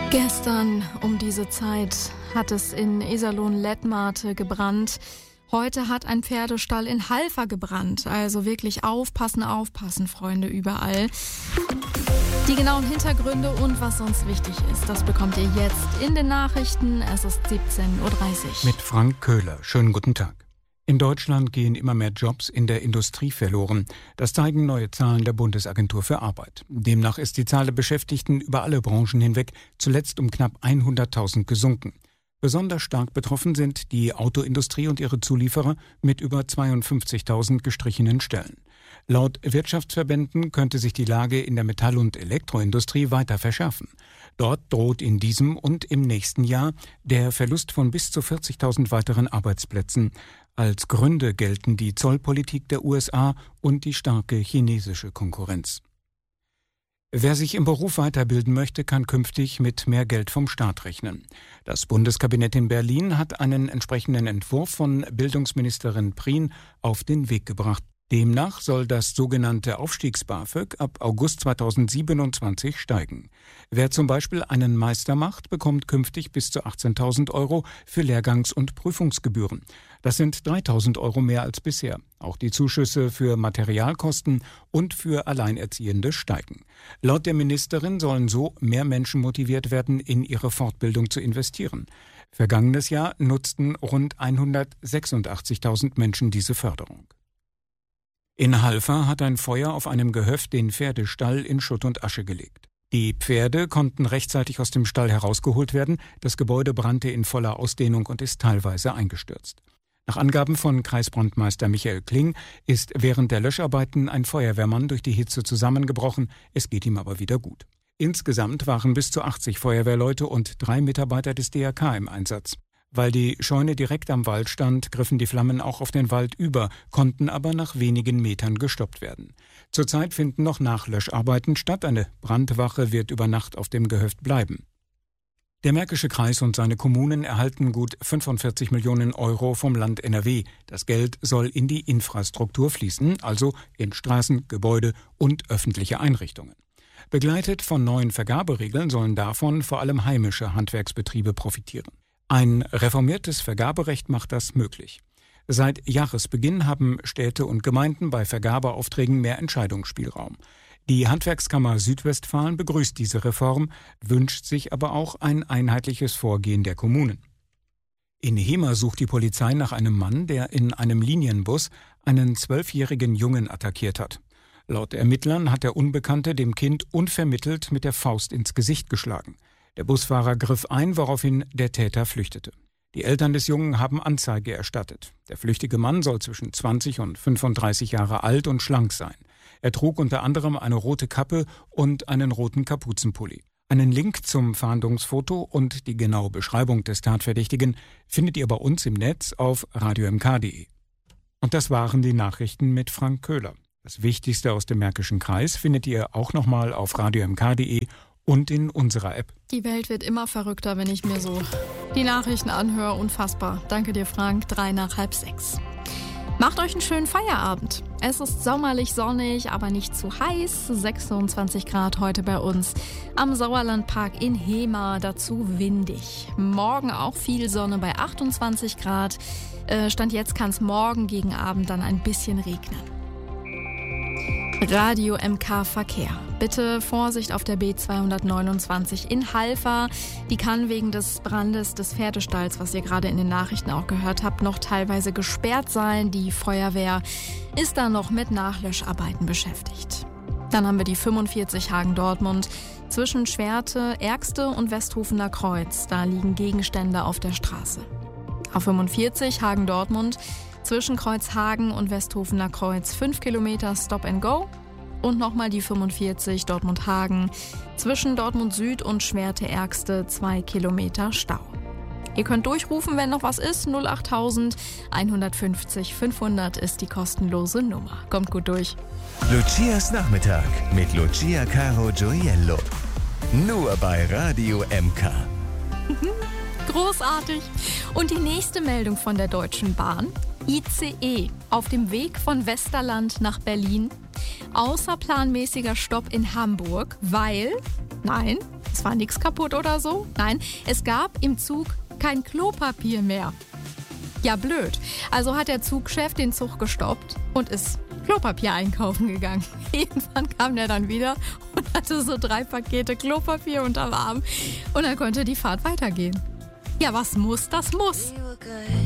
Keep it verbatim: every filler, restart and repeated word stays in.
Gestern um diese Zeit hat es in Iserlohn-Lettmate gebrannt. Heute hat ein Pferdestall in Halver gebrannt. Also wirklich aufpassen, aufpassen, Freunde, überall. Die genauen Hintergründe und was sonst wichtig ist, das bekommt ihr jetzt in den Nachrichten. Es ist siebzehn Uhr dreißig. Mit Frank Köhler. Schönen guten Tag. In Deutschland gehen immer mehr Jobs in der Industrie verloren. Das zeigen neue Zahlen der Bundesagentur für Arbeit. Demnach ist die Zahl der Beschäftigten über alle Branchen hinweg zuletzt um knapp hunderttausend gesunken. Besonders stark betroffen sind die Autoindustrie und ihre Zulieferer mit über zweiundfünfzigtausend gestrichenen Stellen. Laut Wirtschaftsverbänden könnte sich die Lage in der Metall- und Elektroindustrie weiter verschärfen. Dort droht in diesem und im nächsten Jahr der Verlust von bis zu vierzigtausend weiteren Arbeitsplätzen. Als Gründe gelten die Zollpolitik der U S A und die starke chinesische Konkurrenz. Wer sich im Beruf weiterbilden möchte, kann künftig mit mehr Geld vom Staat rechnen. Das Bundeskabinett in Berlin hat einen entsprechenden Entwurf von Bildungsministerin Prien auf den Weg gebracht. Demnach soll das sogenannte Aufstiegs-BAföG ab August zweitausendsiebenundzwanzig steigen. Wer zum Beispiel einen Meister macht, bekommt künftig bis zu achtzehntausend Euro für Lehrgangs- und Prüfungsgebühren. Das sind dreitausend Euro mehr als bisher. Auch die Zuschüsse für Materialkosten und für Alleinerziehende steigen. Laut der Ministerin sollen so mehr Menschen motiviert werden, in ihre Fortbildung zu investieren. Vergangenes Jahr nutzten rund hundertsechsundachtzigtausend Menschen diese Förderung. In Halver hat ein Feuer auf einem Gehöft den Pferdestall in Schutt und Asche gelegt. Die Pferde konnten rechtzeitig aus dem Stall herausgeholt werden. Das Gebäude brannte in voller Ausdehnung und ist teilweise eingestürzt. Nach Angaben von Kreisbrandmeister Michael Kling ist während der Löscharbeiten ein Feuerwehrmann durch die Hitze zusammengebrochen. Es geht ihm aber wieder gut. Insgesamt waren bis zu achtzig Feuerwehrleute und drei Mitarbeiter des D R K im Einsatz. Weil die Scheune direkt am Wald stand, griffen die Flammen auch auf den Wald über, konnten aber nach wenigen Metern gestoppt werden. Zurzeit finden noch Nachlöscharbeiten statt. Eine Brandwache wird über Nacht auf dem Gehöft bleiben. Der Märkische Kreis und seine Kommunen erhalten gut fünfundvierzig Millionen Euro vom Land N R W. Das Geld soll in die Infrastruktur fließen, also in Straßen, Gebäude und öffentliche Einrichtungen. Begleitet von neuen Vergaberegeln sollen davon vor allem heimische Handwerksbetriebe profitieren. Ein reformiertes Vergaberecht macht das möglich. Seit Jahresbeginn haben Städte und Gemeinden bei Vergabeaufträgen mehr Entscheidungsspielraum. Die Handwerkskammer Südwestfalen begrüßt diese Reform, wünscht sich aber auch ein einheitliches Vorgehen der Kommunen. In Hemer sucht die Polizei nach einem Mann, der in einem Linienbus einen zwölfjährigen Jungen attackiert hat. Laut Ermittlern hat der Unbekannte dem Kind unvermittelt mit der Faust ins Gesicht geschlagen. Der Busfahrer griff ein, woraufhin der Täter flüchtete. Die Eltern des Jungen haben Anzeige erstattet. Der flüchtige Mann soll zwischen zwanzig und fünfunddreißig Jahre alt und schlank sein. Er trug unter anderem eine rote Kappe und einen roten Kapuzenpulli. Einen Link zum Fahndungsfoto und die genaue Beschreibung des Tatverdächtigen findet ihr bei uns im Netz auf radio m k punkt d e. Und das waren die Nachrichten mit Frank Köhler. Das Wichtigste aus dem Märkischen Kreis findet ihr auch nochmal auf radio m k punkt d e und in unserer App. Die Welt wird immer verrückter, wenn ich mir so die Nachrichten anhöre. Unfassbar. Danke dir, Frank. Drei nach halb sechs. Macht euch einen schönen Feierabend. Es ist sommerlich sonnig, aber nicht zu heiß. sechsundzwanzig Grad heute bei uns am Sauerlandpark in Hemer. Dazu windig. Morgen auch viel Sonne bei achtundzwanzig Grad. Äh, Stand jetzt kann es morgen gegen Abend dann ein bisschen regnen. Radio M K Verkehr. Bitte Vorsicht auf der B zweihundertneunundzwanzig in Halver. Die kann wegen des Brandes des Pferdestalls, was ihr gerade in den Nachrichten auch gehört habt, noch teilweise gesperrt sein. Die Feuerwehr ist da noch mit Nachlöscharbeiten beschäftigt. Dann haben wir die fünfundvierzig Hagen-Dortmund zwischen Schwerte, Ärgste und Westhofener Kreuz. Da liegen Gegenstände auf der Straße. A fünfundvierzig Hagen-Dortmund zwischen Kreuzhagen und Westhofener Kreuz fünf Kilometer Stop and Go. Und nochmal die fünfundvierzig Dortmund-Hagen zwischen Dortmund Süd und Schwerte-Ärgste zwei Kilometer Stau. Ihr könnt durchrufen, wenn noch was ist. null acht null null eins fünf null fünfhundert ist die kostenlose Nummer. Kommt gut durch. Lucias Nachmittag mit Lucia Caro Gioiello. Nur bei Radio M K. Großartig. Und die nächste Meldung von der Deutschen Bahn. I C E auf dem Weg von Westerland nach Berlin. Außerplanmäßiger Stopp in Hamburg, weil, nein, Jetzt war nichts kaputt oder so. Nein, es gab im Zug kein Klopapier mehr. Ja, blöd. Also hat der Zugchef den Zug gestoppt und ist Klopapier einkaufen gegangen. Irgendwann kam der dann wieder und hatte so drei Pakete Klopapier unterm Arm. Und dann konnte die Fahrt weitergehen. Ja, was muss, das muss.